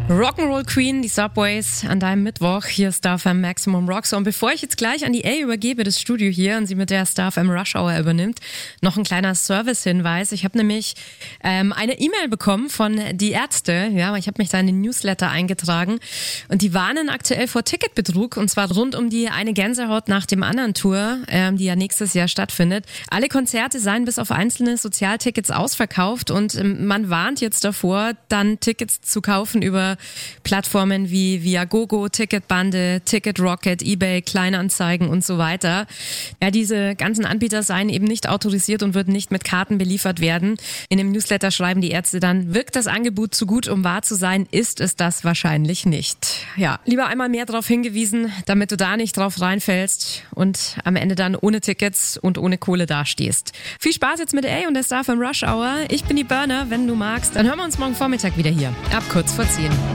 Rock'n'Roll Queen, die Subways an deinem Mittwoch. Hier ist Star FM Maximum Rock. Und bevor ich jetzt gleich an die A übergebe, das Studio hier, und sie mit der Star FM Rush Hour übernimmt, noch ein kleiner Service-Hinweis. Ich habe nämlich eine E-Mail bekommen von Die Ärzte. Ja, ich habe mich da in den Newsletter eingetragen. Und die warnen aktuell vor Ticketbetrug. Und zwar rund um die Eine Gänsehaut nach dem anderen Tour, die ja nächstes Jahr stattfindet. Alle Konzerte seien bis auf einzelne Sozialtickets ausverkauft. Und man warnt jetzt davor, dann Tickets zu kaufen über Plattformen wie Viagogo, Ticketbande, Ticketrocket, eBay, Kleinanzeigen und so weiter. Ja, diese ganzen Anbieter seien eben nicht autorisiert und würden nicht mit Karten beliefert werden. In dem Newsletter schreiben die Ärzte dann, wirkt das Angebot zu gut, um wahr zu sein, ist es das wahrscheinlich nicht. Ja, lieber einmal mehr darauf hingewiesen, damit du da nicht drauf reinfällst und am Ende dann ohne Tickets und ohne Kohle dastehst. Viel Spaß jetzt mit A und der Star FM Rush Hour. Ich bin die Burner. Wenn du magst, dann hören wir uns morgen Vormittag wieder hier. Ab kurz vor 10.